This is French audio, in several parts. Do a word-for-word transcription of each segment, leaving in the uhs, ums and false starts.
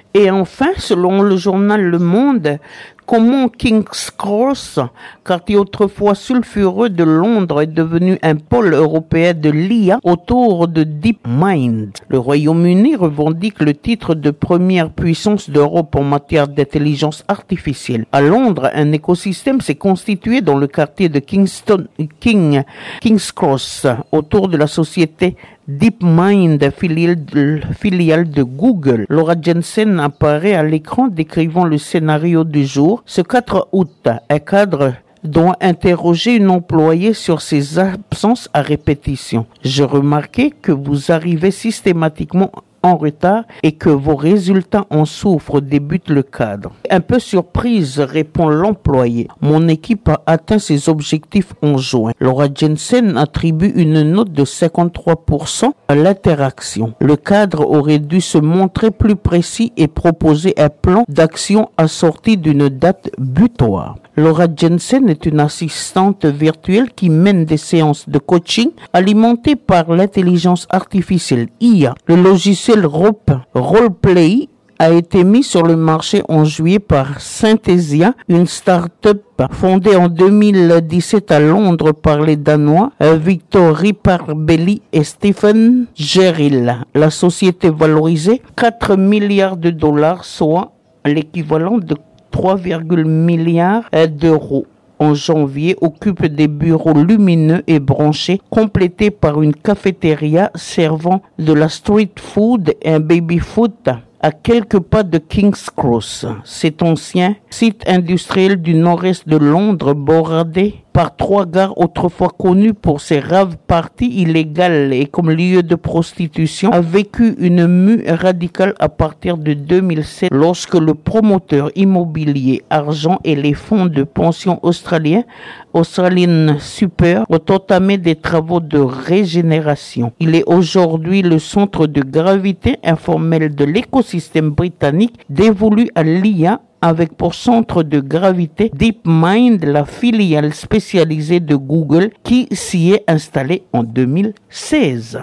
Et enfin, selon le journal Le Monde, comment King's Cross, quartier autrefois sulfureux de Londres, est devenu un pôle européen de l'I A autour de DeepMind. Le Royaume-Uni revendique le titre de première puissance d'Europe en matière d'intelligence artificielle. À Londres, un écosystème s'est constitué dans le quartier de Kingston, King, King's Cross autour de la société DeepMind, filiale de, filiale de Google. Laura Jensen apparaît à l'écran décrivant le scénario du jour. Ce quatre août, un cadre doit interroger une employée sur ses absences à répétition. Je remarquais que vous arrivez systématiquement en retard et que vos résultats en souffrent, débute le cadre. Un peu surprise, répond l'employé. Mon équipe a atteint ses objectifs en juin. Laura Jensen attribue une note de cinquante-trois pour cent à l'interaction. Le cadre aurait dû se montrer plus précis et proposer un plan d'action assorti d'une date butoir. Laura Jensen est une assistante virtuelle qui mène des séances de coaching alimentées par l'intelligence artificielle I A. Le logiciel Rope Roleplay a été mis sur le marché en juillet par Synthesia, une start-up fondée en deux mille dix-sept à Londres par les Danois Victor Riparbelli et Stephen Gerrill. La société valorisée quatre milliards de dollars, soit l'équivalent de trois virgule un milliards d'euros. En janvier, occupe des bureaux lumineux et branchés, complétés par une cafétéria servant de la street food et un baby food à quelques pas de King's Cross. Cet ancien site industriel du nord-est de Londres, bordé par trois gares autrefois connues pour ses raves parties illégales et comme lieu de prostitution, a vécu une mue radicale à partir de deux mille sept lorsque le promoteur immobilier Argent et les fonds de pension australiens Australian Super ont entamé des travaux de régénération. Il est aujourd'hui le centre de gravité informel de l'écosystème britannique dévolu à l'I A, avec pour centre de gravité DeepMind, la filiale spécialisée de Google qui s'y est installée en deux mille seize.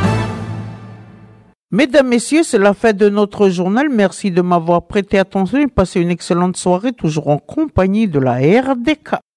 Mesdames, Messieurs, c'est la fin de notre journal. Merci de m'avoir prêté attention et passez une excellente soirée, toujours en compagnie de la R D K.